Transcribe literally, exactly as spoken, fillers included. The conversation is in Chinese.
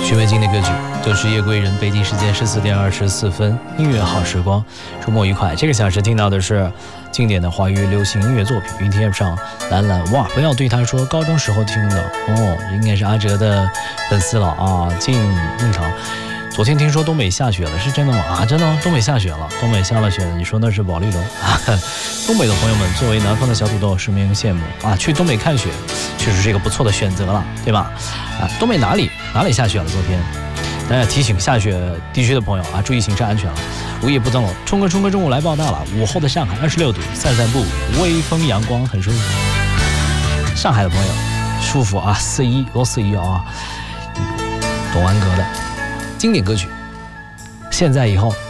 许巍经典歌曲，就是夜归人，北京时间十四点二十四分，音乐好时光，周末愉快。这个小时听到的是经典的华语流行音乐作品，云天上蓝蓝，哇，不要对他说高中时候听的哦，应该是阿哲的粉丝了啊。进应场，昨天听说东北下雪了，是真的吗？啊，真的吗？东北下雪了，东北下了雪了，你说那是保利龙啊？东北的朋友们，作为南方的小土豆，是没人羡慕啊，去东北看雪，确实是一个不错的选择了，对吧？啊，东北哪里哪里下雪了？昨天，大家提醒下雪地区的朋友啊，注意行车安全了。午夜不增楼，冲哥冲哥中午来报道了。午后的上海二十六度，散散步，微风阳光很舒服。上海的朋友舒服啊，四一罗四一啊，董安格的经典歌曲，现在以后。